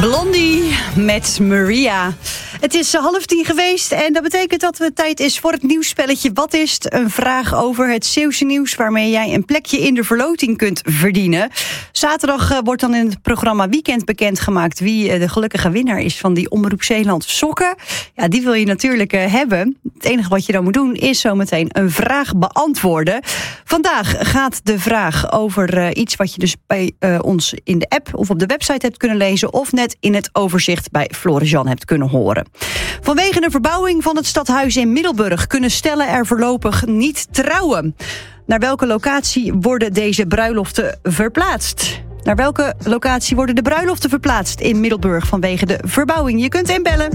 Blondie met Maria. Het is 9:30 geweest en dat betekent dat het tijd is voor het nieuwsspelletje Wat is het? Een vraag over het Zeeuwse nieuws waarmee jij een plekje in de verloting kunt verdienen. Zaterdag wordt dan in het programma Weekend bekendgemaakt wie de gelukkige winnaar is van die Omroep Zeeland sokken. Ja, die wil je natuurlijk hebben. Het enige wat je dan moet doen is zometeen een vraag beantwoorden. Vandaag gaat de vraag over iets wat je dus bij ons in de app of op de website hebt kunnen lezen of net in het overzicht bij Floris-Jan hebt kunnen horen. Vanwege de verbouwing van het stadhuis in Middelburg kunnen stellen er voorlopig niet trouwen. Naar welke locatie worden deze bruiloften verplaatst? Naar welke locatie worden de bruiloften verplaatst in Middelburg vanwege de verbouwing? Je kunt inbellen.